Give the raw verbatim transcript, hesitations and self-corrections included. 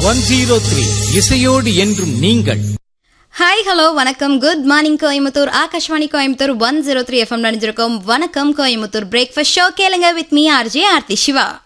One zero three இசையோடு என்றும் நீங்கள். ஹாய் ஹலோ வணக்கம், good morning Coimbatore. Akashvani Coimbatore one zero three FM நினைஞ்சிருக்கோம். வணக்கம் கோயம்புத்தூர் பிரேக்ஃபாஸ்ட் ஷோ கேளுங்க with me RJ Aarthi Siva.